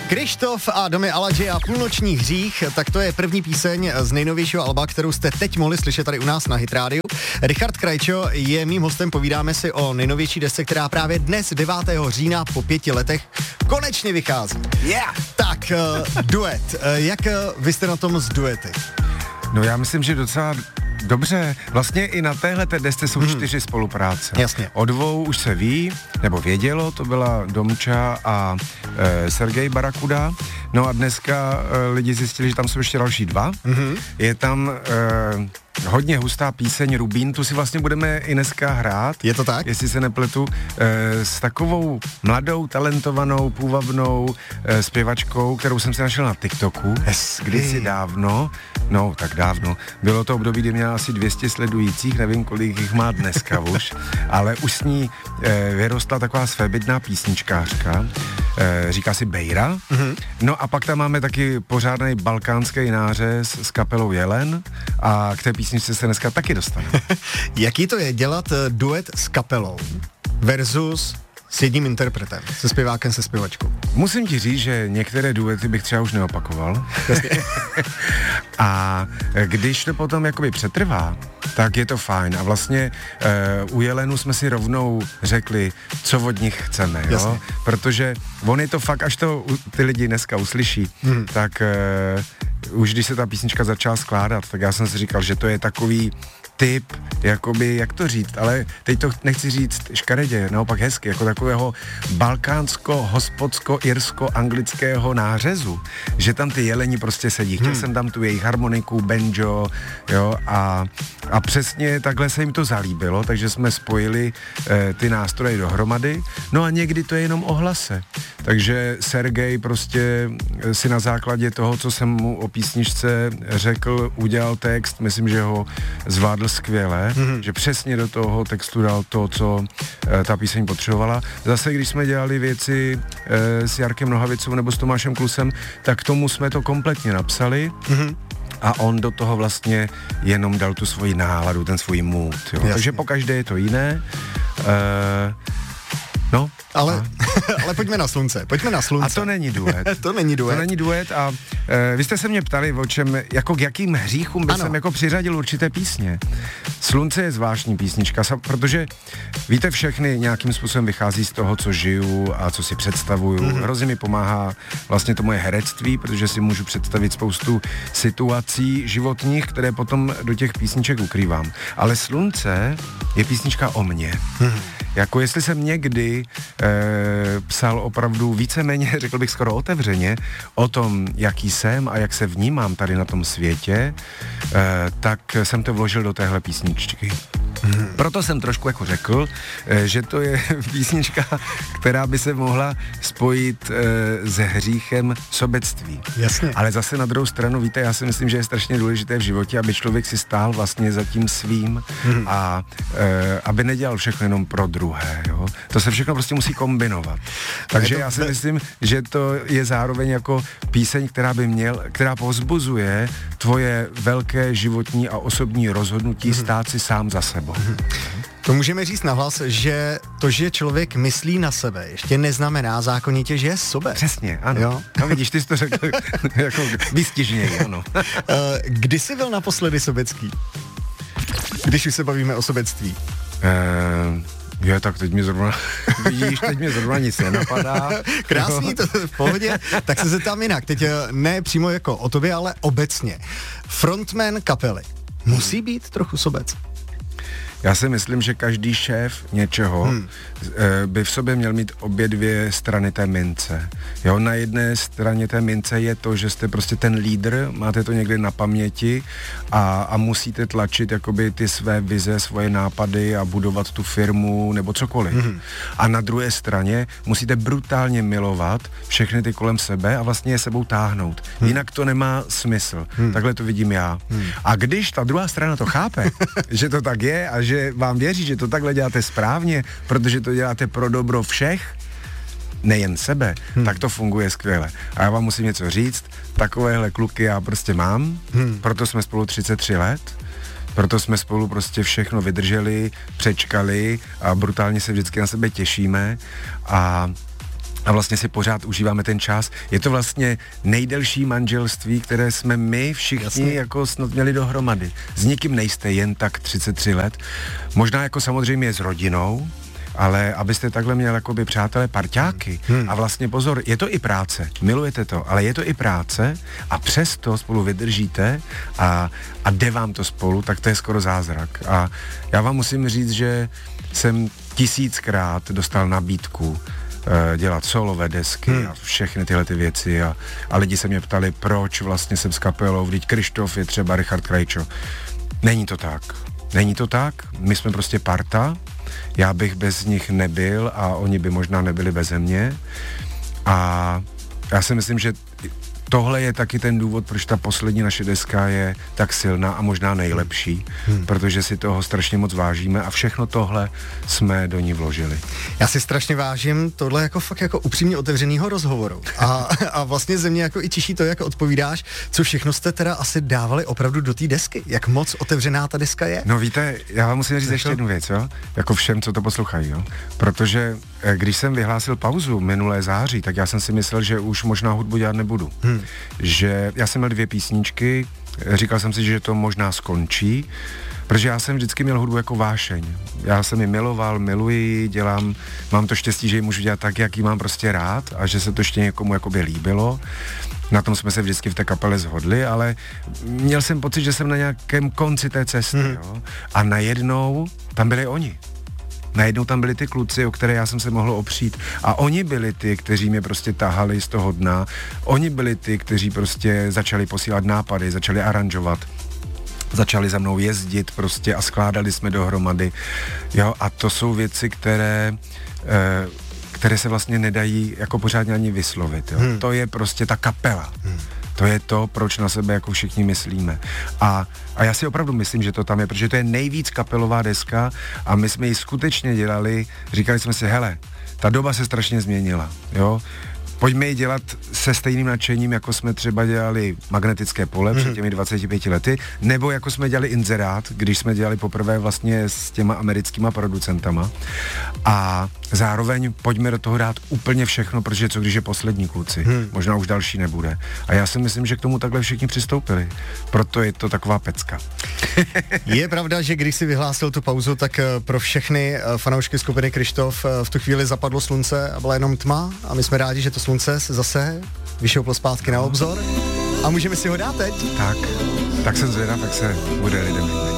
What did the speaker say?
Krištof a Domy Aladži a Půlnoční hřích, tak to je první píseň z nejnovějšího alba, kterou jste teď mohli slyšet tady u nás na Hit Radio. Richard Krajčo je mým hostem, povídáme si o nejnovější desce, která právě dnes 9. října po 5 letech konečně vychází. Yeah! Tak, duet. Jak vy jste na tom s duety? No já myslím, že docela dobře. Vlastně i na téhleté desce jsou 4 spolupráce. Jasně. O 2 už se ví, nebo vědělo, to byla Domča a Sergej Barakuda. No a dneska lidi zjistili, že tam jsou ještě další 2. Je tam hodně hustá píseň Rubín, tu si vlastně budeme i dneska hrát. Je to tak? Jestli se nepletu, s takovou mladou, talentovanou, půvabnou zpěvačkou, kterou jsem si našel na TikToku. Kdysi dávno, no tak dávno, bylo to období, kdy měla asi 200 sledujících, nevím, kolik jich má dneska už, ale už s ní vyrostla taková svébytná písničkářka, říká si Bejra. No a pak tam máme taky pořádnej balkánský nářez s kapelou Jelen a k té písničce se dneska taky dostane. Jaký to je dělat duet s kapelou versus s jedním interpretem, se zpěvákem, se zpěvačkou? Musím ti říct, že některé duety bych třeba už neopakoval. A když to potom jakoby přetrvá, tak je to fajn. A vlastně u Jelenu jsme si rovnou řekli, co od nich chceme, jo? Protože on je to fakt, až to ty lidi dneska uslyší, tak už když se ta písnička začala skládat, tak já jsem si říkal, že to je takový typ, jakoby, jak to říct, ale teď to nechci říct škaredě, naopak hezky, jako takového balkánsko-hospodsko-irsko-anglického nářezu, že tam ty jeleni prostě sedí. Chtěl jsem tam tu jejich harmoniku, banjo, jo, a přesně takhle se jim to zalíbilo, takže jsme spojili ty nástroje dohromady, no a někdy to je jenom o hlase. Takže Sergej prostě si na základě toho, co jsem mu o písničce řekl, udělal text, myslím, že ho zvládl skvěle, že přesně do toho textu dal to, co ta píseň potřebovala. Zase, když jsme dělali věci s Jarkem Nohavicou nebo s Tomášem Klusem, tak tomu jsme to kompletně napsali. A on do toho vlastně jenom dal tu svoji náladu, ten svůj mood. Jo. Takže pokaždé je to jiné. No. Ale pojďme na slunce. A to není duet. To není duet a vy jste se mě ptali, o čem, jako k jakým hříchům bych jsem jako přiřadil určité písně. Slunce je zvláštní písnička, protože víte, všechny nějakým způsobem vychází z toho, co žiju a co si představuju. Hrozně mi pomáhá vlastně to moje herectví, protože si můžu představit spoustu situací životních, které potom do těch písniček ukrývám. Ale Slunce je písnička o mně. Jako jestli jsem někdy psal opravdu víceméně, řekl bych skoro otevřeně, o tom, jaký jsem a jak se vnímám tady na tom světě, tak jsem to vložil do téhle písničky. Proto jsem trošku jako řekl, že to je písnička, která by se mohla spojit s hříchem sobectví. Jasně. Ale zase na druhou stranu, víte, já si myslím, že je strašně důležité v životě, aby člověk si stál vlastně za tím svým a aby nedělal všechno jenom pro druhé, jo. To se všechno prostě musí kombinovat. Takže já si myslím, že to je zároveň jako píseň, která povzbuzuje tvoje velké životní a osobní rozhodnutí stát si sám za sebou. To můžeme říct nahlas, že to, že člověk myslí na sebe, ještě neznamená zákonitě, že je sobec. Přesně, ano. Jo? No vidíš, ty jsi to řekl jako výstižněji, ano. Kdy jsi byl naposledy sobecký? Když už se bavíme o sobectví. Tak teď mě zrovna nic nenapadá. Krásný, to v pohodě. Tak se zeptám jinak, teď ne přímo jako o tobě, ale obecně. Frontman kapely musí být trochu sobec? Já si myslím, že každý šéf něčeho by v sobě měl mít obě dvě strany té mince. Jo, na jedné straně té mince je to, že jste prostě ten lídr, máte to někde na paměti a musíte tlačit jakoby ty své vize, svoje nápady a budovat tu firmu nebo cokoliv. A na druhé straně musíte brutálně milovat všechny ty kolem sebe a vlastně je sebou táhnout. Jinak to nemá smysl. Takhle to vidím já. A když ta druhá strana to chápe, že to tak je a že vám věří, že to takhle děláte správně, protože to děláte pro dobro všech, nejen sebe, tak to funguje skvěle. A já vám musím něco říct, takovéhle kluky já prostě mám, proto jsme spolu 33 let, proto jsme spolu prostě všechno vydrželi, přečkali a brutálně se vždycky na sebe těšíme a a vlastně si pořád užíváme ten čas. Je to vlastně nejdelší manželství, které jsme my všichni jako snad měli dohromady. S nikým nejste jen tak 33 let. Možná jako samozřejmě s rodinou, ale abyste takhle měl jakoby přátelé, parťáky a vlastně pozor, je to i práce, milujete to, ale je to i práce a přesto spolu vydržíte a jde vám to spolu, tak to je skoro zázrak. A já vám musím říct, že jsem 1000krát dostal nabídku dělat solové desky a všechny tyhle ty věci a lidi se mě ptali, proč vlastně jsem s kapelou, vždyť Kryštof je třeba Richard Krejčo. Není to tak. Není to tak, my jsme prostě parta, já bych bez nich nebyl a oni by možná nebyli beze mě a já si myslím, že tohle je taky ten důvod, proč ta poslední naše deska je tak silná a možná nejlepší, protože si toho strašně moc vážíme a všechno tohle jsme do ní vložili. Já si strašně vážím tohle jako fakt jako upřímně otevřenýho rozhovoru a vlastně ze mě jako i těší to, jak odpovídáš, co všechno jste teda asi dávali opravdu do té desky, jak moc otevřená ta deska je. No víte, já vám musím říct ještě jednu věc, jo, jako všem, co to poslouchají, jo, protože když jsem vyhlásil pauzu minulé září, tak já jsem si myslel, že už možná hudbu dělat nebudu. Že já jsem měl 2 písničky, říkal jsem si, že to možná skončí, protože já jsem vždycky měl hudbu jako vášeň. Já jsem ji miloval, miluji, dělám, mám to štěstí, že ji můžu dělat tak, jak ji mám prostě rád a že se to ještě někomu jakoby líbilo. Na tom jsme se vždycky v té kapele shodli, ale měl jsem pocit, že jsem na nějakém konci té cesty, jo? A najednou tam byli oni. Najednou tam byli ty kluci, o které já jsem se mohl opřít a oni byli ty, kteří mě prostě tahali z toho dna, oni byli ty, kteří prostě začali posílat nápady, začali aranžovat, začali za mnou jezdit prostě a skládali jsme dohromady, jo, a to jsou věci, které se vlastně nedají jako pořádně ani vyslovit, jo. To je prostě ta kapela. To je to, proč na sebe jako všichni myslíme. A já si opravdu myslím, že to tam je, protože to je nejvíc kapelová deska a my jsme ji skutečně dělali, říkali jsme si, hele, ta doba se strašně změnila, jo. Pojďme ji dělat se stejným nadšením, jako jsme třeba dělali Magnetické pole před těmi 25 lety, nebo jako jsme dělali Inzerát, když jsme dělali poprvé vlastně s těma americkýma producentama. A zároveň pojďme do toho dát úplně všechno, protože co když je poslední, kluci, možná už další nebude. A já si myslím, že k tomu takhle všichni přistoupili. Proto je to taková pecka. Je pravda, že když si vyhlásil tu pauzu, tak pro všechny fanoušky skupiny Kryštof v tu chvíli zapadlo slunce a byla jenom tma a my jsme rádi, že to slunce se zase vyšouplo zpátky na obzor a můžeme si ho dát teď. Tak jsem zvědav, jak se bude lidem líbit.